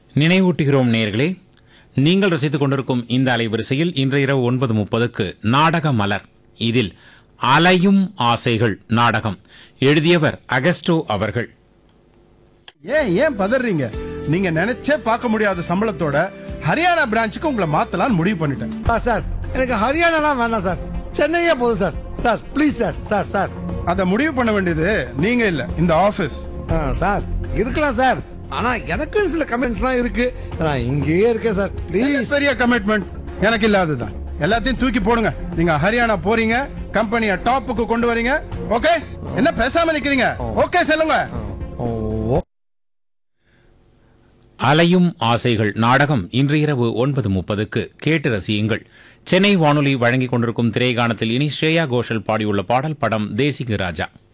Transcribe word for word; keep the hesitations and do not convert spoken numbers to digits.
நினைவூட்டுகிறோம் நேயர்களே, நீங்கள் ரசித்துக் கொண்டிருக்கும் இந்த அலைவரிசையில் இன்று இரவு ஒன்பது முப்பதுக்கு நாடக மலர். இதில் அலையும் ஆசைகள் நாடகம் எழுதியவர் அகஸ்டோ அவர்கள். ஏன் ஏன் பதறீங்க? நீங்க நினைச்சே பார்க்க முடியாத சம்பளத்தோட ஹரியானா பிரான்ச்சுக்கு உங்களை மாத்தலாம்னு முடிவு பண்ணிட்டேன். சார், எனக்கு ஹரியானாலாம் வேண்டாம் சார், சென்னையே போதும் sir. Sir please sir. Sir sir அதை முடிவு பண்ண வேண்டியது நீங்க இல்ல, இந்த ஆபீஸ். சார் இருக்கலாம் சார், ஆனா எனக்கு சில கமெண்ட்ஸ்லாம் இருக்கு. நான் இங்கேயே இருக்கேன் சார், ப்ளீஸ். பெரிய கமிட்மெண்ட் எனக்கு இல்லாததான். எல்லாத்தையும் தூக்கி போடுங்க. நீங்க ஹரியானா போறீங்க, கம்பெனியை டாப்புக்கு கொண்டு வரீங்க. ஓகே? என்ன பேசாம நிக்கிறீங்க? ஓகே சொல்லுங்க. அலையும் ஆசைகள் நாடகம் இன்று இரவு ஒன்பது முப்பதுக்கு கேட்டு ரசியுங்கள். சென்னை வானொலி வழங்கிக் கொண்டிருக்கும் திரைகாணத்தில் இனி ஸ்ரேயா கோஷல் பாடியுள்ள பாடல். படம் தேசிக ராஜா.